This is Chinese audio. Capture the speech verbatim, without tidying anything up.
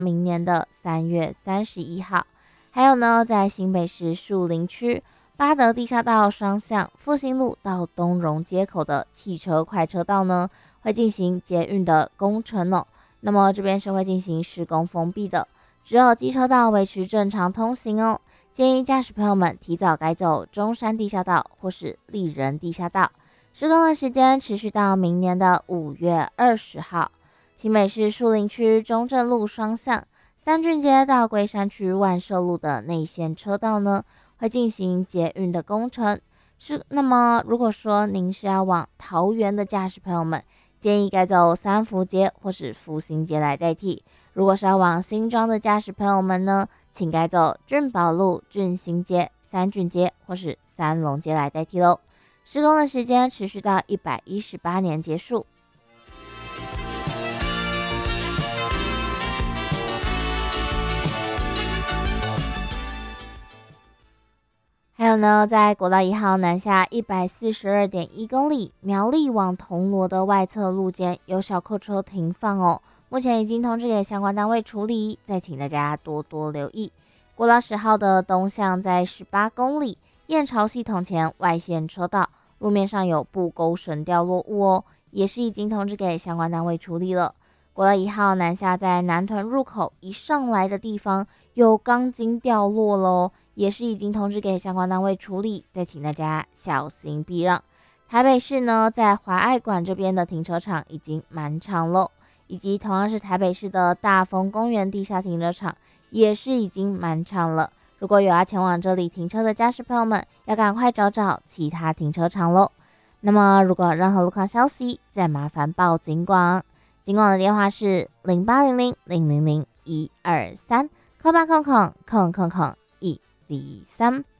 明年的三月三十一号。还有呢，在新北市树林区八德地下道双向复兴路到东荣街口的汽车快车道呢，会进行捷运的工程哦。那么这边是会进行施工封闭的，只有机车道维持正常通行哦。建议驾驶朋友们提早改走中山地下道或是丽人地下道。施工的时间持续到明年的五月二十号。新北市树林区中正路双向三郡街到龟山区万寿路的内线车道呢，会进行捷运的工程。是那么如果说您是要往桃园的驾驶朋友们，建议改走三福街或是复兴街来代替。如果是要往新庄的驾驶朋友们呢，请改走俊宝路、俊兴街、三郡街或是三龙街来代替喽。施工的时间持续到一百一十八年结束。还有呢，在国道一号南下一百四十二点一公里，苗栗往铜锣的外侧路肩有小客车停放哦，目前已经通知给相关单位处理，再请大家多多留意。国道十号的东向在十八公里，燕巢系统前外线车道路面上有布钩绳掉落物哦，也是已经通知给相关单位处理了。国道一号南下在南屯入口一上来的地方有钢筋掉落咯，也是已经通知给相关单位处理，再请大家小心避让。台北市呢，在华爱馆这边的停车场已经满场喽，以及同样是台北市的大丰公园地下停车场也是已经满场了。如果有要前往这里停车的驾驶朋友们，要赶快找找其他停车场喽。那么如果有任何路况消息，再麻烦报警广。警广的电话是零八零零零零零一二三，空八空空空空空一零三。